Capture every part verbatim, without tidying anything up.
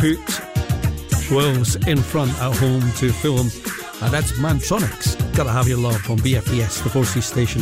put Wolves in front at home to Fulham. And that's Mantronics. Gotta Have Your Love on B F B S, the Forces station.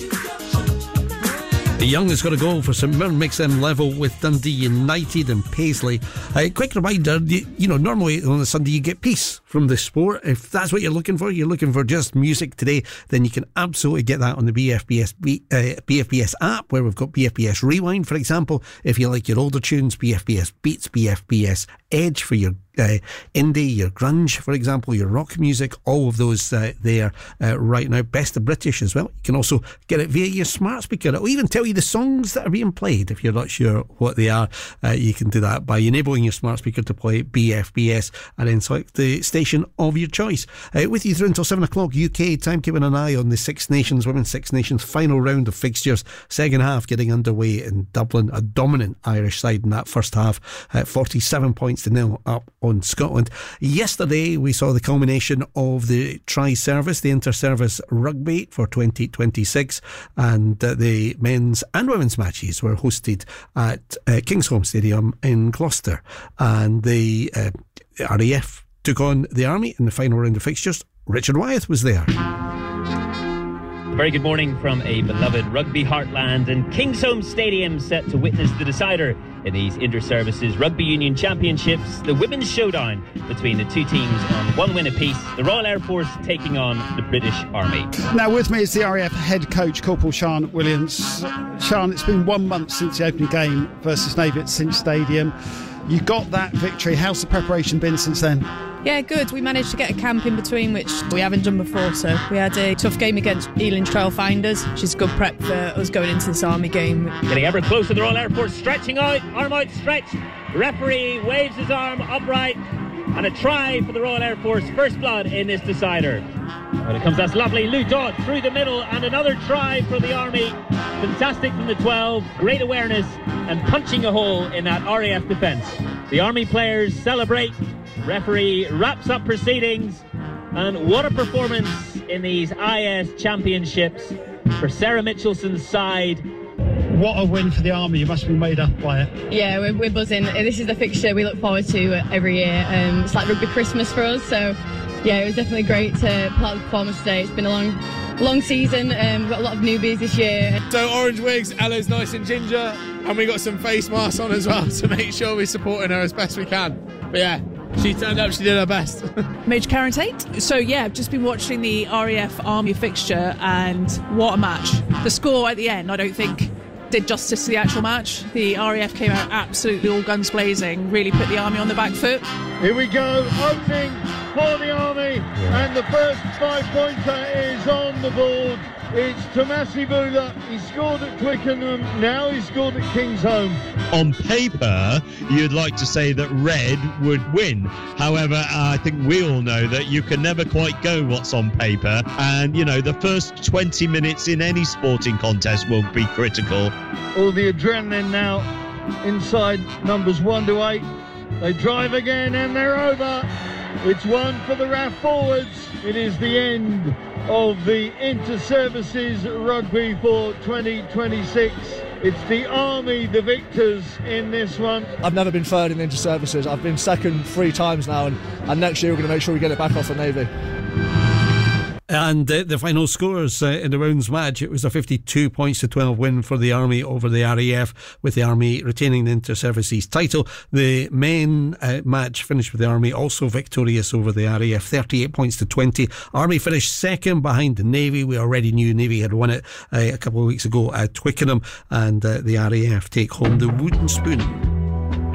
The Young has got a goal for St Mirren, makes them level with Dundee United and Paisley. Uh, quick reminder, you, you know, normally on a Sunday you get peace from the sport. If that's what you're looking for, you're looking for just music today, then you can absolutely get that on the B F B S B, uh, B F B S app, where we've got B F B S Rewind, for example. If you like your older tunes, B F B S Beats, B F B S Edge for your uh, indie, your grunge, for example, your rock music, all of those uh, there uh, right now. Best of British as well. You can also get it via your smart speaker. It'll even tell you the songs that are being played. If you're not sure what they are, uh, you can do that by enabling your smart speaker to play B F B S and then select the station of your choice. Uh, with you through until seven o'clock U K time, keeping an eye on the Six Nations, Women's Six Nations final round of fixtures. Second half getting underway in Dublin. A dominant Irish side in that first half, uh, forty-seven points to nil up on Scotland. Yesterday we saw the culmination of the tri-service, the inter-service rugby for twenty twenty-six, and uh, the men's and women's matches were hosted at uh, Kingsholm Stadium in Gloucester, and the uh, R A F took on the Army in the final round of fixtures. Richard Wyeth was there. Very good morning from a beloved rugby heartland, and Kingsholm Stadium set to witness the decider in these inter-services rugby union championships, the women's showdown between the two teams on one win apiece, the Royal Air Force taking on the British Army. Now with me is the R A F head coach, Corporal Sian Williams. Sian, it's been one month since the opening game versus Navy at Cinch Stadium. You got that victory. How's the preparation been since then? Yeah, good. We managed to get a camp in between, which we haven't done before. So we had a tough game against Ealing Trailfinders, which is good prep for us going into this Army game. Getting ever closer, the Royal Air Force stretching out, arm out, stretch. Referee waves his arm upright, and a try for the Royal Air Force. First blood in this decider. When it comes, that's lovely. Lou Dodd through the middle, and another try for the Army. Fantastic from the twelve. Great awareness and punching a hole in that R A F defence. The Army players celebrate. Referee wraps up proceedings, and what a performance in these I S championships for Sarah Mitchelson's side. What a win for the Army. You must be made up by it. Yeah, we're, we're buzzing. This is the fixture we look forward to every year. Um, it's like rugby Christmas for us, so yeah, it was definitely great to pull out the performance today. It's been a long long season. Um, we've got a lot of newbies this year. So orange wigs, Ella's nice and ginger, and we got some face masks on as well to make sure we're supporting her as best we can. But yeah, she turned up, she did her best. Major Karen Tate. So yeah, I've just been watching the R A F Army fixture, and what a match. The score at the end, I don't think did justice to the actual match. The R A F came out absolutely all guns blazing, really put the Army on the back foot. Here we go, opening for the Army, yeah. And the first five pointer is on the board. It's Tomasi Bula. He scored at Twickenham, now he scored at Kingsholm. On paper, you'd like to say that red would win. However, uh, I think we all know that you can never quite go what's on paper. And, you know, the first twenty minutes in any sporting contest will be critical. All the adrenaline now inside numbers one to eight. They drive again and they're over. It's one for the R A F forwards. It is the end of the inter-services rugby for twenty twenty-six. It's the Army, the victors in this one. I've never been third in inter-services. I've been second three times now, and, and next year we're going to make sure we get it back off the Navy. And uh, the final scores uh, in the women's match, it was a fifty-two points to twelve win for the Army over the R A F, with the Army retaining the inter-services title. The men uh, match finished with the Army also victorious over the R A F, thirty-eight points to twenty. Army finished second behind the Navy. We already knew Navy had won it uh, a couple of weeks ago at Twickenham, and uh, the R A F take home the wooden spoon.